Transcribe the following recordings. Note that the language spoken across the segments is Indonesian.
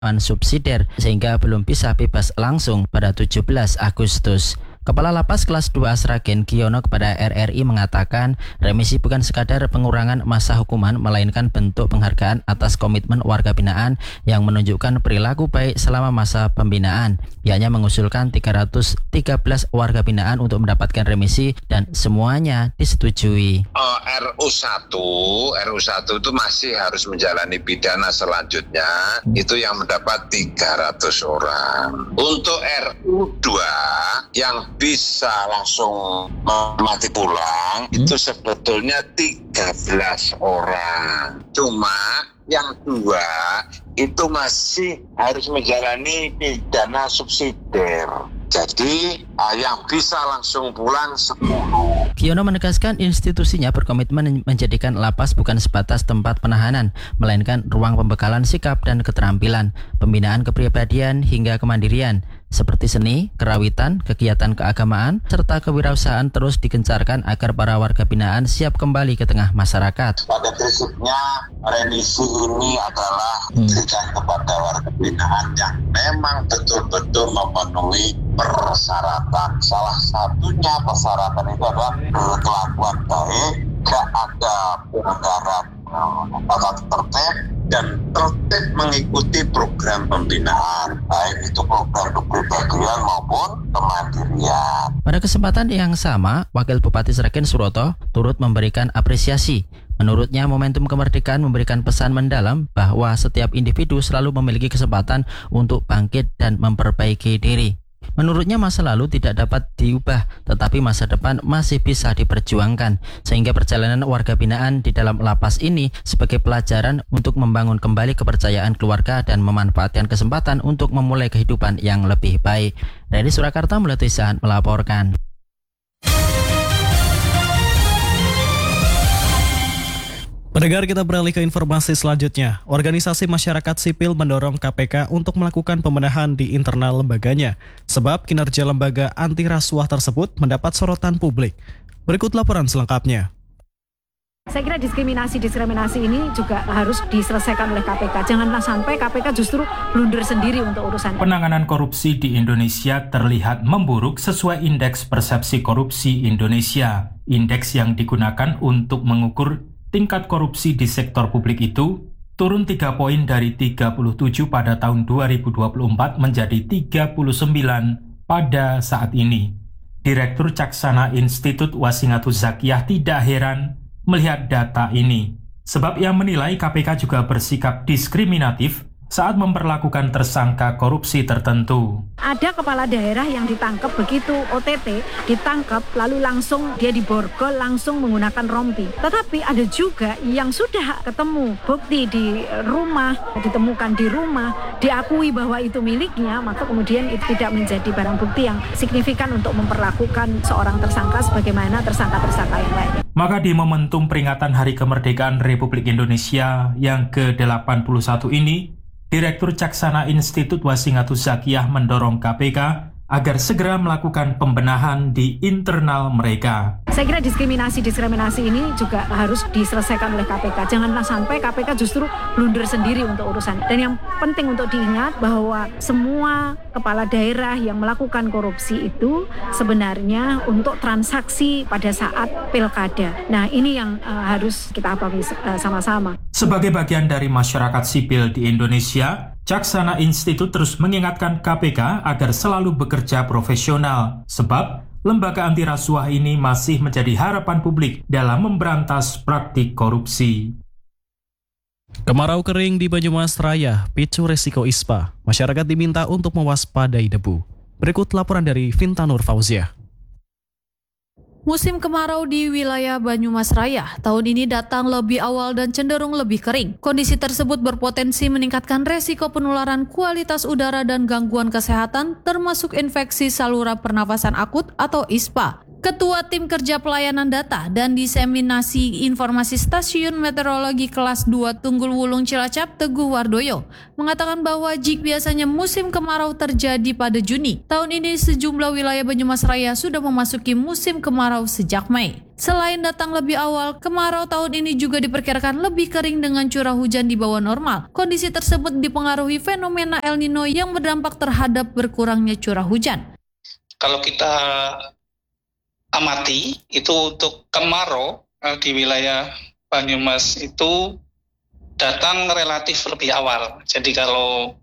subsidiar sehingga belum bisa bebas langsung pada 17 Agustus. Kepala Lapas Kelas 2 Sragen Giono kepada RRI mengatakan remisi bukan sekadar pengurangan masa hukuman melainkan bentuk penghargaan atas komitmen warga binaan yang menunjukkan perilaku baik selama masa pembinaan. Pihaknya mengusulkan 313 warga binaan untuk mendapatkan remisi dan semuanya disetujui. RU1 itu masih harus menjalani pidana selanjutnya, itu yang mendapat 300 orang. Untuk RU2 yang bisa langsung mati pulang itu sebetulnya 13 orang. Cuma yang 2 itu masih harus menjalani pidana subsidiar. Jadi yang bisa langsung pulang 10. Giono menegaskan institusinya berkomitmen menjadikan lapas bukan sebatas tempat penahanan, melainkan ruang pembekalan sikap dan keterampilan, pembinaan kepribadian hingga kemandirian, seperti seni, kerawitan, kegiatan keagamaan, serta kewirausahaan terus digencarkan agar para warga binaan siap kembali ke tengah masyarakat. Pada prinsipnya remisi ini adalah diberikan kepada warga binaan yang memang betul-betul memenuhi persyaratan. Salah satunya persyaratan itu adalah kelakuan baik, gak ada pelanggaran tata tertib dan tertib mengikuti program pembinaan, baik itu program kepribadian maupun kemandirian. Pada kesempatan yang sama, Wakil Bupati Sragen Suroto turut memberikan apresiasi. Menurutnya, momentum kemerdekaan memberikan pesan mendalam bahwa setiap individu selalu memiliki kesempatan untuk bangkit dan memperbaiki diri. Menurutnya masa lalu tidak dapat diubah, tetapi masa depan masih bisa diperjuangkan, sehingga perjalanan warga binaan di dalam lapas ini sebagai pelajaran untuk membangun kembali kepercayaan keluarga dan memanfaatkan kesempatan untuk memulai kehidupan yang lebih baik. Dari Surakarta, Mulai Tuisan melaporkan. Pendengar, kita beralih ke informasi selanjutnya. Organisasi masyarakat sipil mendorong KPK untuk melakukan pembenahan di internal lembaganya, sebab kinerja lembaga anti rasuah tersebut mendapat sorotan publik. Berikut laporan selengkapnya. Saya kira diskriminasi ini juga harus diselesaikan oleh KPK. Janganlah sampai KPK justru blunder sendiri untuk urusan. Penanganan korupsi di Indonesia terlihat memburuk sesuai Indeks Persepsi Korupsi Indonesia. Indeks yang digunakan untuk mengukur tingkat korupsi di sektor publik itu turun 3 poin dari 37 pada tahun 2024 menjadi 39 pada saat ini. Direktur Caksana Institut Wasingatu Zakiyah tidak heran melihat data ini, sebab ia menilai KPK juga bersikap diskriminatif saat memperlakukan tersangka korupsi tertentu. Ada kepala daerah yang ditangkap begitu OTT, ditangkap lalu langsung dia diborgol langsung menggunakan rompi. Tetapi ada juga yang sudah ketemu bukti di rumah, ditemukan di rumah, diakui bahwa itu miliknya, maka kemudian itu tidak menjadi barang bukti yang signifikan untuk memperlakukan seorang tersangka sebagaimana tersangka-tersangka yang lain. Maka di momentum peringatan Hari Kemerdekaan Republik Indonesia yang ke-81 ini, Direktur Caksana Institut Wasingatu Zakiyah mendorong KPK agar segera melakukan pembenahan di internal mereka. Saya kira diskriminasi ini juga harus diselesaikan oleh KPK. Janganlah sampai KPK justru blunder sendiri untuk urusan. Dan yang penting untuk diingat bahwa semua kepala daerah yang melakukan korupsi itu sebenarnya untuk transaksi pada saat pilkada. Nah, ini yang harus kita pahami sama-sama. Sebagai bagian dari masyarakat sipil di Indonesia, Caksana Institut terus mengingatkan KPK agar selalu bekerja profesional, sebab lembaga anti rasuah ini masih menjadi harapan publik dalam memberantas praktik korupsi. Kemarau kering di Banyumas Raya picu resiko ISPA. Masyarakat diminta untuk mewaspadai debu. Berikut laporan dari Vinta Nur Fauziah. Musim kemarau di wilayah Banyumas Raya tahun ini datang lebih awal dan cenderung lebih kering. Kondisi tersebut berpotensi meningkatkan resiko penularan kualitas udara dan gangguan kesehatan termasuk infeksi saluran pernafasan akut atau ISPA. Ketua Tim Kerja Pelayanan Data dan Diseminasi Informasi Stasiun Meteorologi Kelas 2 Tunggul Wulung Cilacap, Teguh Wardoyo, mengatakan bahwa jika biasanya musim kemarau terjadi pada Juni, tahun ini sejumlah wilayah Banyumas Raya sudah memasuki musim kemarau sejak Mei. Selain datang lebih awal, kemarau tahun ini juga diperkirakan lebih kering dengan curah hujan di bawah normal. Kondisi tersebut dipengaruhi fenomena El Nino yang berdampak terhadap berkurangnya curah hujan. Kalau kita amati itu untuk kemarau di wilayah Banyumas itu datang relatif lebih awal. Jadi kalau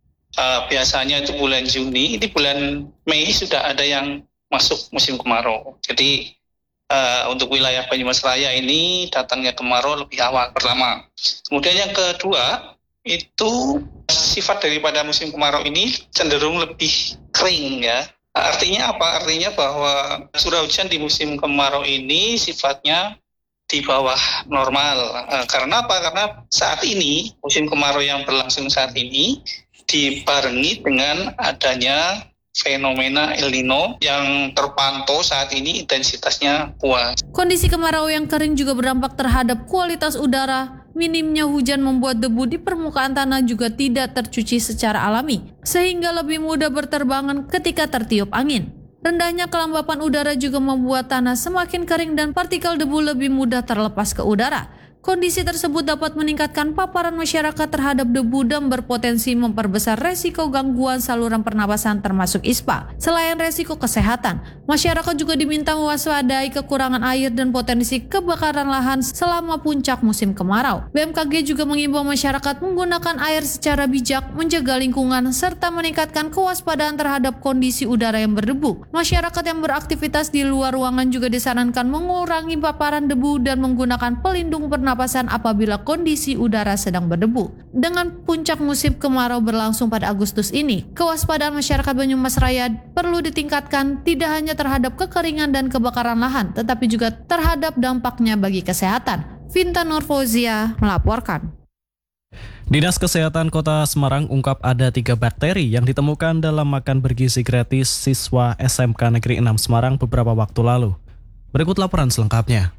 biasanya itu bulan Juni, ini bulan Mei sudah ada yang masuk musim kemarau. Jadi untuk wilayah Banyumas Raya ini datangnya kemarau lebih awal pertama. Kemudian yang kedua itu sifat daripada musim kemarau ini cenderung lebih kering ya. Artinya apa? Artinya bahwa curah hujan di musim kemarau ini sifatnya di bawah normal. Karena apa? Karena saat ini, musim kemarau yang berlangsung saat ini dibarengi dengan adanya fenomena El Nino yang terpantau saat ini intensitasnya kuat. Kondisi kemarau yang kering juga berdampak terhadap kualitas udara. Minimnya hujan membuat debu di permukaan tanah juga tidak tercuci secara alami, sehingga lebih mudah berterbangan ketika tertiup angin. Rendahnya kelembapan udara juga membuat tanah semakin kering dan partikel debu lebih mudah terlepas ke udara. Kondisi tersebut dapat meningkatkan paparan masyarakat terhadap debu dan berpotensi memperbesar resiko gangguan saluran pernapasan termasuk ISPA. Selain resiko kesehatan, masyarakat juga diminta mewaspadai kekurangan air dan potensi kebakaran lahan selama puncak musim kemarau. BMKG juga mengimbau masyarakat menggunakan air secara bijak, menjaga lingkungan, serta meningkatkan kewaspadaan terhadap kondisi udara yang berdebu. Masyarakat yang beraktivitas di luar ruangan juga disarankan mengurangi paparan debu dan menggunakan pelindung pernapasan apabila kondisi udara sedang berdebu. Dengan puncak musim kemarau berlangsung pada Agustus ini, kewaspadaan masyarakat Banyumas Raya perlu ditingkatkan tidak hanya terhadap kekeringan dan kebakaran lahan, tetapi juga terhadap dampaknya bagi kesehatan. Vinta Nurfauzia melaporkan. Dinas Kesehatan Kota Semarang ungkap ada 3 bakteri yang ditemukan dalam makan bergizi gratis siswa SMK Negeri 6 Semarang beberapa waktu lalu. Berikut laporan selengkapnya.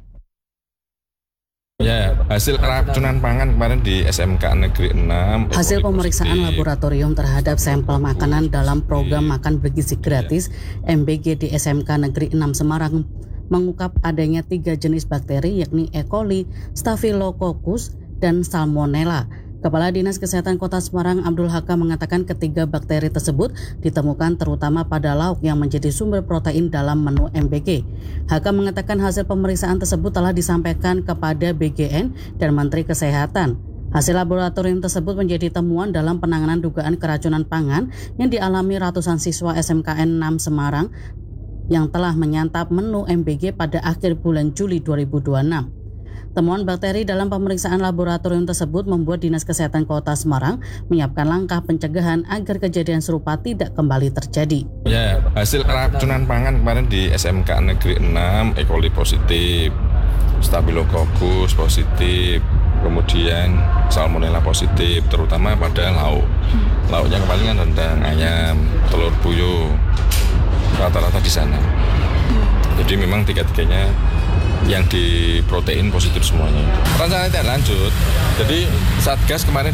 Ya, hasil keracunan pangan kemarin di SMK Negeri 6. Hasil pemeriksaan laboratorium terhadap sampel makanan dalam program makan bergizi gratis MBG di SMK Negeri 6 Semarang mengungkap adanya 3 jenis bakteri yakni E. coli, Staphylococcus, dan Salmonella. Kepala Dinas Kesehatan Kota Semarang Abdul Haka mengatakan ketiga bakteri tersebut ditemukan terutama pada lauk yang menjadi sumber protein dalam menu MBG. Haka mengatakan hasil pemeriksaan tersebut telah disampaikan kepada BGN dan Menteri Kesehatan. Hasil laboratorium tersebut menjadi temuan dalam penanganan dugaan keracunan pangan yang dialami ratusan siswa SMKN 6 Semarang yang telah menyantap menu MBG pada akhir bulan Juli 2026. Temuan bakteri dalam pemeriksaan laboratorium tersebut membuat Dinas Kesehatan Kota Semarang menyiapkan langkah pencegahan agar kejadian serupa tidak kembali terjadi. Ya, hasil keracunan pangan kemarin di SMK Negeri 6, E. coli positif, Staphylococcus positif, kemudian Salmonella positif, terutama pada lauk. Lauknya kemarin kan rendang, ayam, telur puyuh, rata-rata di sana. Jadi memang tiga-tiganya yang di protein positif semuanya. Rencana tidak lanjut. Jadi Satgas kemarin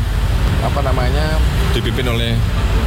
dipimpin oleh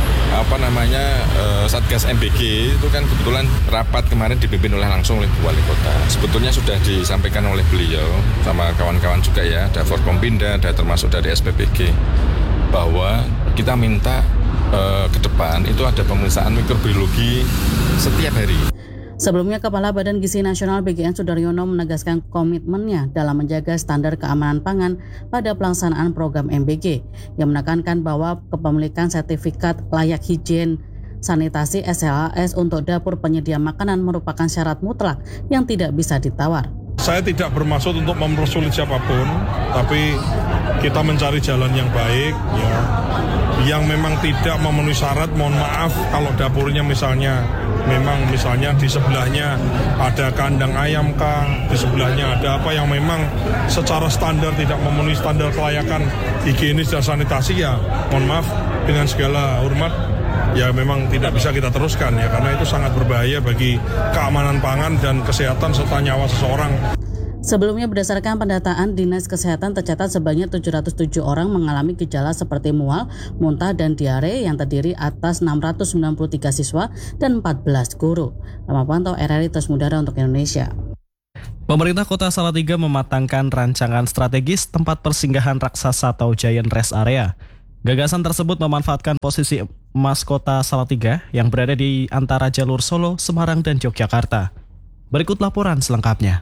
Satgas MBG itu kan kebetulan rapat kemarin dipimpin langsung oleh Wali Kota. Sebetulnya sudah disampaikan oleh beliau sama kawan-kawan juga ya, ada Forkompinda, ada termasuk dari SPBG, bahwa kita minta ke depan itu ada pemeriksaan mikrobiologi setiap hari. Sebelumnya, Kepala Badan Gizi Nasional BGN Sudaryono menegaskan komitmennya dalam menjaga standar keamanan pangan pada pelaksanaan program MBG, yang menekankan bahwa kepemilikan sertifikat layak higien sanitasi SLAS untuk dapur penyedia makanan merupakan syarat mutlak yang tidak bisa ditawar. Saya tidak bermaksud untuk mempersulit siapapun, tapi kita mencari jalan yang baik, ya, yang memang tidak memenuhi syarat. Mohon maaf kalau dapurnya misalnya di sebelahnya ada kandang ayam kah, di sebelahnya ada apa yang memang secara standar tidak memenuhi standar kelayakan higienis dan sanitasi, ya mohon maaf dengan segala hormat ya memang tidak bisa kita teruskan ya, karena itu sangat berbahaya bagi keamanan pangan dan kesehatan serta nyawa seseorang. Sebelumnya berdasarkan pendataan Dinas Kesehatan tercatat sebanyak 707 orang mengalami gejala seperti mual, muntah, dan diare yang terdiri atas 693 siswa dan 14 guru. Rama Pantau, RRI Terus Mudara untuk Indonesia. Pemerintah Kota Salatiga mematangkan rancangan strategis tempat persinggahan raksasa atau Giant Rest Area. Gagasan tersebut memanfaatkan posisi emas Kota Salatiga yang berada di antara jalur Solo, Semarang, dan Yogyakarta. Berikut laporan selengkapnya.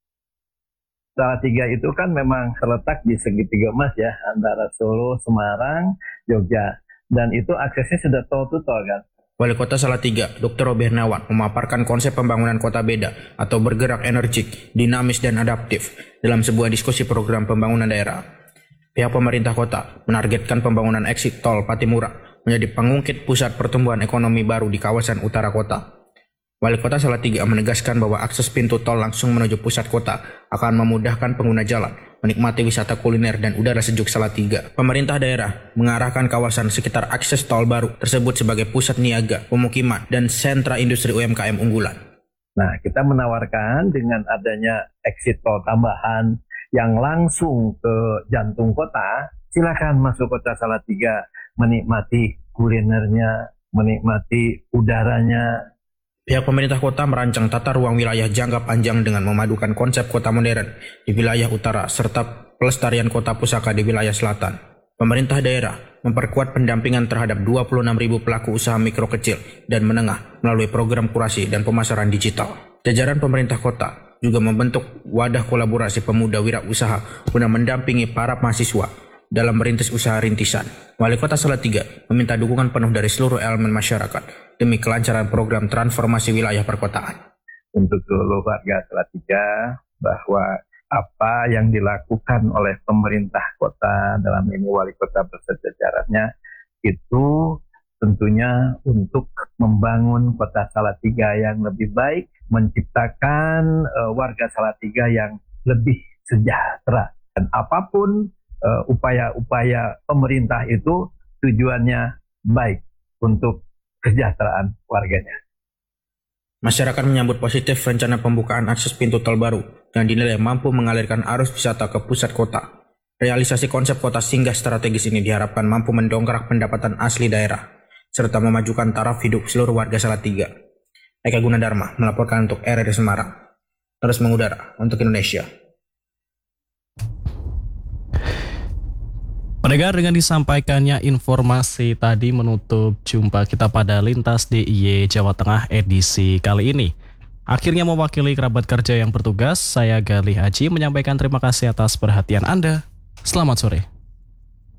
Salatiga itu kan memang terletak di segitiga emas ya, antara Solo, Semarang, Jogja. Dan itu aksesnya sudah tol to tol kan. Wali Kota Salatiga, Dr. Robi Hernawan, memaparkan konsep pembangunan kota beda atau bergerak energik, dinamis, dan adaptif dalam sebuah diskusi program pembangunan daerah. Pihak pemerintah kota menargetkan pembangunan eksit tol Patimura menjadi pengungkit pusat pertumbuhan ekonomi baru di kawasan utara kota. Wali Kota Salatiga menegaskan bahwa akses pintu tol langsung menuju pusat kota akan memudahkan pengguna jalan menikmati wisata kuliner dan udara sejuk Salatiga. Pemerintah daerah mengarahkan kawasan sekitar akses tol baru tersebut sebagai pusat niaga, pemukiman, dan sentra industri UMKM unggulan. Nah, kita menawarkan dengan adanya exit tol tambahan yang langsung ke jantung kota, silakan masuk Kota Salatiga, menikmati kulinernya, menikmati udaranya. Pihak pemerintah kota merancang tata ruang wilayah jangka panjang dengan memadukan konsep kota modern di wilayah utara serta pelestarian kota pusaka di wilayah selatan. Pemerintah daerah memperkuat pendampingan terhadap 26.000 pelaku usaha mikro kecil dan menengah melalui program kurasi dan pemasaran digital. Jajaran pemerintah kota juga membentuk wadah kolaborasi pemuda wirausaha guna mendampingi para mahasiswa dalam merintis usaha rintisan. Wali Kota Salatiga meminta dukungan penuh dari seluruh elemen masyarakat demi kelancaran program transformasi wilayah perkotaan. Untuk seluruh warga Salatiga, bahwa apa yang dilakukan oleh pemerintah kota, dalam ini wali kota beserta jajarannya, itu tentunya untuk membangun Kota Salatiga yang lebih baik, menciptakan warga Salatiga yang lebih sejahtera. Dan apapun upaya-upaya pemerintah itu tujuannya baik untuk kesejahteraan warganya. Masyarakat menyambut positif rencana pembukaan akses pintu tol baru yang dinilai mampu mengalirkan arus wisata ke pusat kota. Realisasi konsep kota singgah strategis ini diharapkan mampu mendongkrak pendapatan asli daerah serta memajukan taraf hidup seluruh warga Salatiga. Eka Gunadarma melaporkan untuk RRI Semarang. Terus mengudara untuk Indonesia. Pendengar, dengan disampaikannya informasi tadi menutup jumpa kita pada Lintas DIY Jawa Tengah edisi kali ini. Akhirnya mewakili kerabat kerja yang bertugas, saya Galih Haji menyampaikan terima kasih atas perhatian Anda. Selamat sore.